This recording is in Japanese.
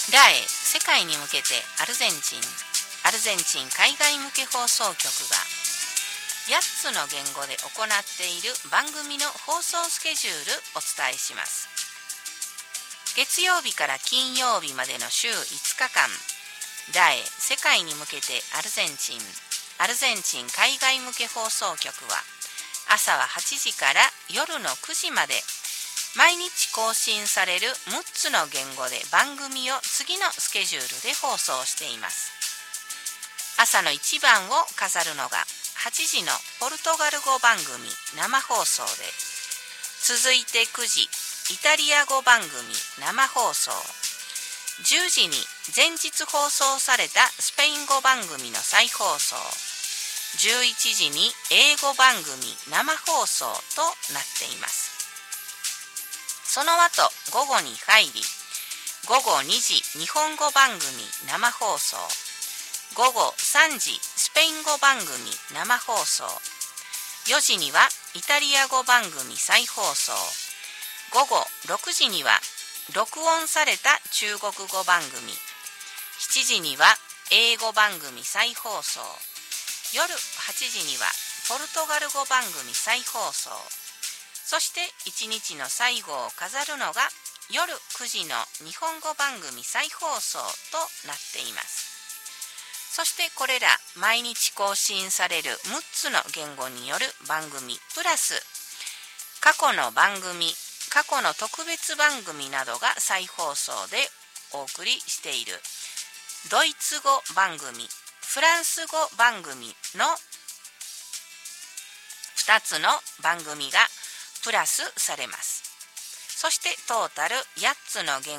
ラエ世界に向けてアルゼンチン海外向け放送局が8つの言語で行っている番組の放送スケジュールお伝えします。月曜日から金曜日までの週5日間、ラエ世界に向けてアルゼンチン海外向け放送局は朝は8時から夜の9時まで毎日更新される6つの言語で番組を次のスケジュールで放送しています。朝の一番を飾るのが8時のポルトガル語番組生放送で、続いて9時イタリア語番組生放送、10時に前日放送されたスペイン語番組の再放送、11時に英語番組生放送となっています。その後午後に入り、午後2時日本語番組生放送、午後3時スペイン語番組生放送、4時にはイタリア語番組再放送、午後6時には録音された中国語番組、7時には英語番組再放送、夜8時にはポルトガル語番組再放送、そして1日の最後を飾るのが夜9時の日本語番組再放送となっています。そしてこれら毎日更新される6つの言語による番組プラス過去の特別番組などが再放送でお送りしているドイツ語番組、フランス語番組の2つの番組がプラスされます。そしてトータル8つの言